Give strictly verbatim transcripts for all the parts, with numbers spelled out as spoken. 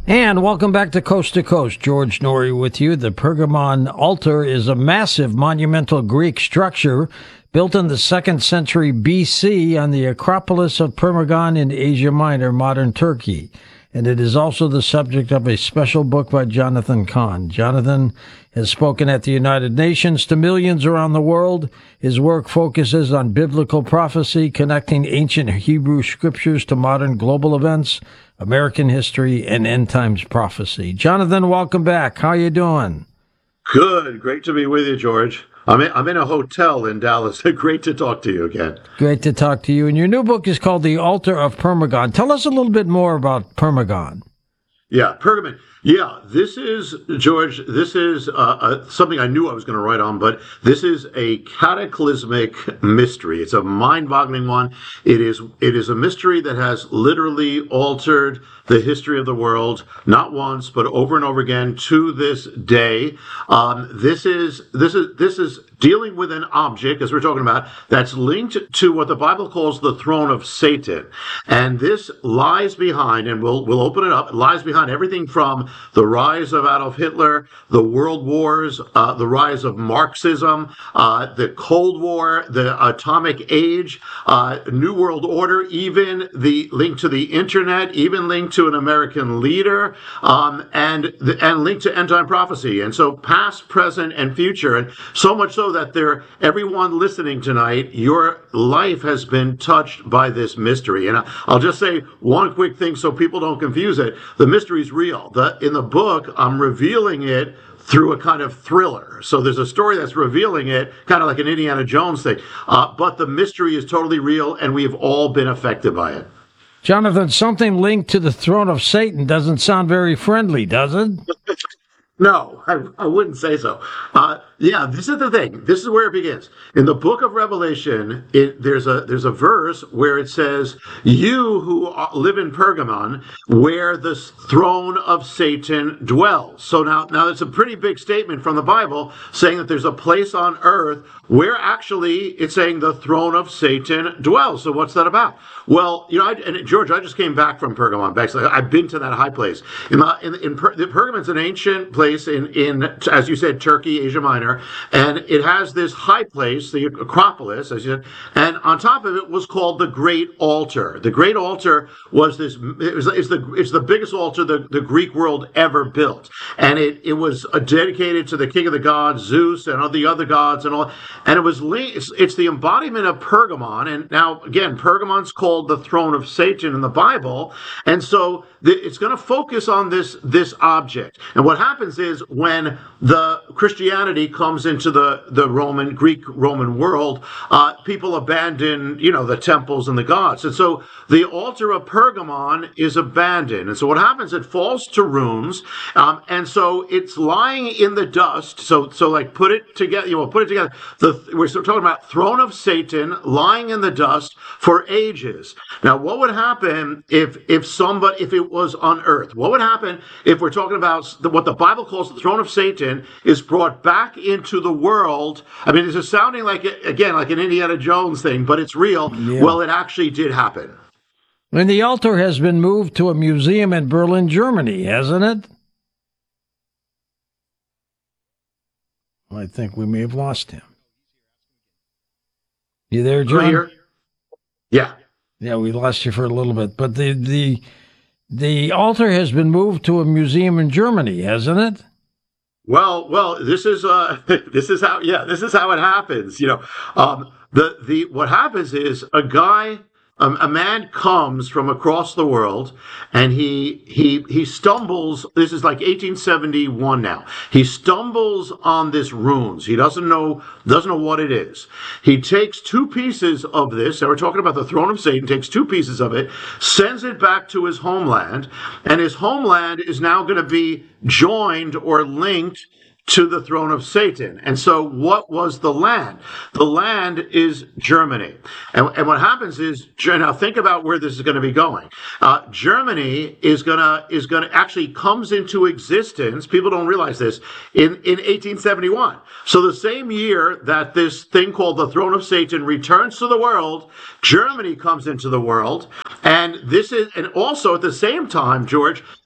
And welcome back to Coast to Coast. George Noory with you. The Pergamon altar is a massive monumental Greek structure built in the second century B C on the Acropolis of Pergamon in Asia Minor, modern Turkey. And it is also the subject of a special book by Jonathan Cahn. Jonathan has spoken at the United Nations to millions around the world. His work focuses on biblical prophecy, connecting ancient Hebrew scriptures to modern global events, American history, and end times prophecy. Jonathan, welcome back. How you doing? Good. Great to be with you, George. I'm in, I'm in a hotel in Dallas. Great to talk to you again. Great to talk to you. And your new book is called The Altar of Pergamon. Tell us a little bit more about Pergamon. Yeah, Pergamon. Yeah, this is, George, this is uh, uh, something I knew I was going to write on, but this is a cataclysmic mystery. It's a mind-boggling one. It is it is a mystery that has literally altered the history of the world, not once, but over and over again to this day. Um, this is this is this is dealing with an object, as we're talking about, that's linked to what the Bible calls the throne of Satan. And this lies behind, and we'll we'll open it up, it lies behind everything from the rise of Adolf Hitler, the world wars, uh, the rise of Marxism, uh, the Cold War, the atomic age, uh, New World Order, even the link to the internet, even linked to an American leader, um, and the, and linked to end time prophecy. And so past, present, and future, and so much so that there, everyone listening tonight, your life has been touched by this mystery. And I'll just say one quick thing so people don't confuse it. The mystery is real. The, in the book, I'm revealing it through a kind of thriller. So there's a story that's revealing it, kind of like an Indiana Jones thing. Uh, but the mystery is totally real, and we've all been affected by it. Jonathan, something linked to the throne of Satan doesn't sound very friendly, does it? No, I, I wouldn't say so. Uh, yeah, this is the thing. This is where it begins. In the book of Revelation, it, there's a there's a verse where it says, "You who are, live in Pergamon, where the throne of Satan dwells." So now, now it's a pretty big statement from the Bible saying that there's a place on earth where actually it's saying the throne of Satan dwells. So what's that about? Well, you know, I, and George, I just came back from Pergamon. Basically, I've been to that high place. In, the, in, in per, the Pergamon's an ancient place in, in, as you said, Turkey, Asia Minor, and it has this high place, the Acropolis, as you said, and on top of it was called the Great Altar. The Great Altar was this, it was, it's the it's the biggest altar the, the Greek world ever built, and it it was uh, dedicated to the king of the gods, Zeus, and all the other gods, and all, and it was it's, it's the embodiment of Pergamon. And now again, Pergamon's called the throne of Satan in the Bible, and so the, it's going to focus on this this object. And what happens is when the Christianity comes into the the Roman Greek Roman world, uh, people abandon you know the temples and the gods, and so the altar of Pergamon is abandoned. And so what happens? It falls to ruins, um, and so it's lying in the dust. So so like put it together, you know, put it together. The we're talking about throne of Satan lying in the dust for ages. Now, what would happen if if somebody if it was on earth? What would happen if we're talking about the, what the Bible calls the throne of Satan is brought back into the world? I mean, this is sounding like again like an Indiana Jones thing, but it's real. Yeah. Well, it actually did happen. And the altar has been moved to a museum in Berlin, Germany, hasn't it? I think we may have lost him. You there, John? Here. Yeah. Yeah, we lost you for a little bit. But the the the altar has been moved to a museum in Germany, hasn't it? Well, well, this is uh, this is how yeah, this is how it happens. You know, um, the the what happens is a guy. Um, a man comes from across the world, and he he he stumbles. This is like eighteen seventy-one now. He stumbles on this runes. He doesn't know doesn't know what it is. He takes two pieces of this. And we're talking about the throne of Satan. Takes two pieces of it, sends it back to his homeland, and his homeland is now going to be joined or linked to the throne of Satan. And so what was the land? The land is Germany. And, and what happens is, now think about where this is going to be going. Uh, Germany is going to, is going to actually comes into existence. People don't realize this in, in eighteen seventy-one. So the same year that this thing called the throne of Satan returns to the world, Germany comes into the world. And this is, and also at the same time, George,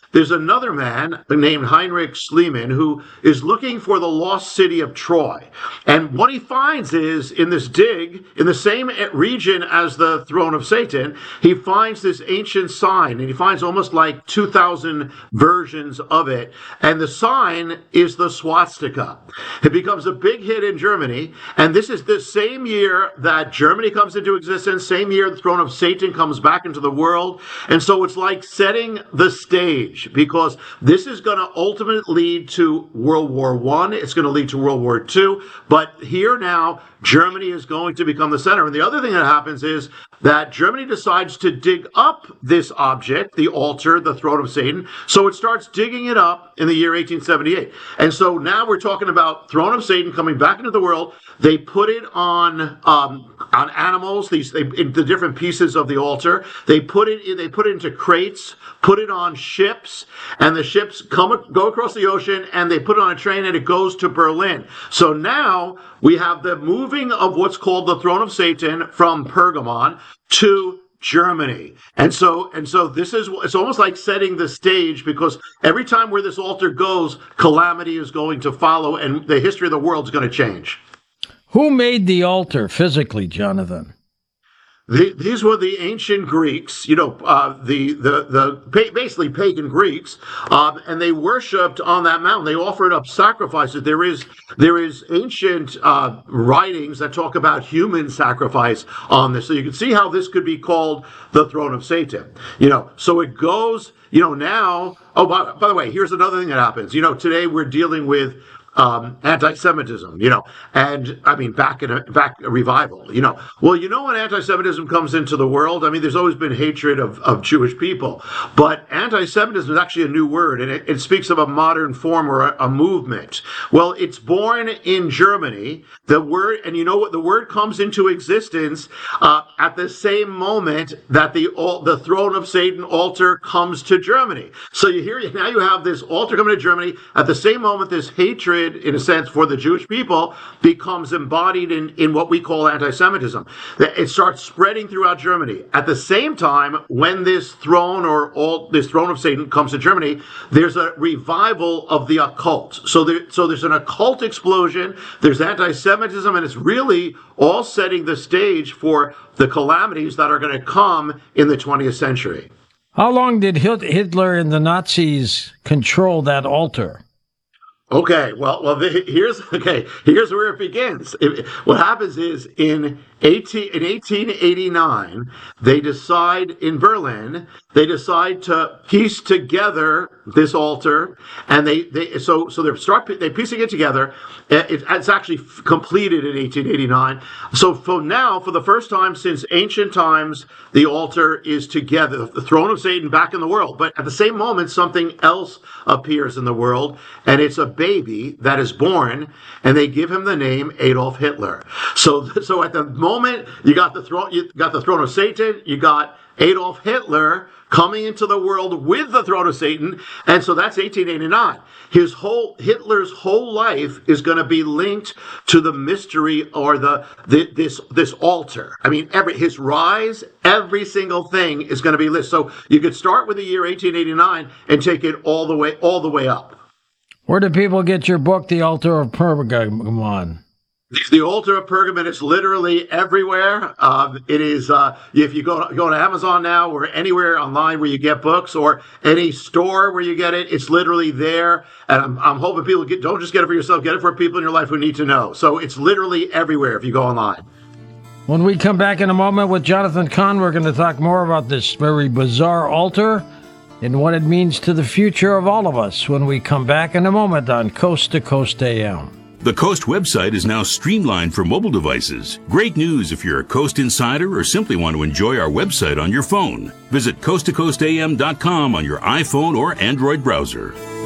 there's another man named Heinrich Schliemann who is looking for the lost city of Troy. And what he finds is, in this dig, in the same region as the throne of Satan, he finds this ancient sign, and he finds almost like two thousand versions of it. And the sign is the swastika. It becomes a big hit in Germany, and this is the same year that Germany comes into existence, same year the throne of Satan comes back into the world. And so it's like setting the stage, because this is going to ultimately lead to World War One. It's going to lead to World War Two. But here now, Germany is going to become the center. And the other thing that happens is that Germany decides to dig up this object, the altar, the throne of Satan. So it starts digging it up in the year eighteen seventy-eight. And so now we're talking about throne of Satan coming back into the world. They put it on um, on animals, these they, in the different pieces of the altar. They put it in, they put it into crates, put it on ships, and the ships come go across the ocean, and they put it on a train, and it goes to Berlin. So now we have the moving of what's called the throne of Satan from Pergamon to Germany. And so and so this is, it's almost like setting the stage, because every time where this altar goes, calamity is going to follow, and the history of the world is going to change. Who made the altar physically, Jonathan? The, these were the ancient Greeks, you know, uh, the, the, the, basically pagan Greeks, um, and they worshipped on that mountain. They offered up sacrifices. There is, there is ancient, uh, writings that talk about human sacrifice on this. So you can see how this could be called the throne of Satan, you know. So it goes, you know, now, oh, by, by the way, here's another thing that happens. You know, today we're dealing with Um, anti-Semitism, you know, and I mean, back in a, back a revival, you know. Well, you know, when anti-Semitism comes into the world, I mean, there's always been hatred of, of Jewish people, but anti-Semitism is actually a new word, and it, it speaks of a modern form or a, a movement. Well, it's born in Germany. The word, and you know what, the word comes into existence uh, at the same moment that the the throne of Satan altar comes to Germany. So you hear, now you have this altar coming to Germany at the same moment this hatred, in a sense, for the Jewish people becomes embodied in, in what we call anti-Semitism. It starts spreading throughout Germany. At the same time, when this throne or all this throne of Satan comes to Germany, there's a revival of the occult. So there, so there's an occult explosion. There's anti-Semitism, and it's really all setting the stage for the calamities that are going to come in the twentieth century. How long did Hitler and the Nazis control that altar? Okay, well, well, the, here's okay. Here's where it begins. It, what happens is in eighteen in eighteen eighty-nine, they decide in Berlin. They decide to piece together this altar, and they, they so so they start they piecing it together. It, it's actually completed in eighteen eighty-nine. So for now, for the first time since ancient times, the altar is together, the throne of Satan back in the world. But at the same moment, something else appears in the world, and it's a baby that is born, and they give him the name Adolf Hitler. So so at the moment you got the throne, you got the throne of Satan, you got Adolf Hitler coming into the world with the throne of Satan, and so that's eighteen eighty-nine. His whole Hitler's whole life is going to be linked to the mystery or the, the this this altar. I mean, every his rise, every single thing is going to be listed. So you could start with the year eighteen eighty-nine and take it all the way all the way up. Where do people get your book, The Altar of Pergamon? The Altar of Pergamon is literally everywhere. Um, it is, uh, if you go to, go to Amazon now or anywhere online where you get books or any store where you get it, it's literally there. And I'm, I'm hoping people get, don't just get it for yourself, get it for people in your life who need to know. So it's literally everywhere if you go online. When we come back in a moment with Jonathan Cahn, we're going to talk more about this very bizarre altar and what it means to the future of all of us when we come back in a moment on Coast to Coast A M. The Coast website is now streamlined for mobile devices. Great news if you're a Coast insider or simply want to enjoy our website on your phone. Visit coast to coast a m dot com on your iPhone or Android browser.